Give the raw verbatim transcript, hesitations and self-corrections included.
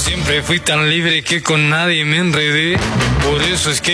Siempre fui tan libre que con nadie me enredé. Por eso es que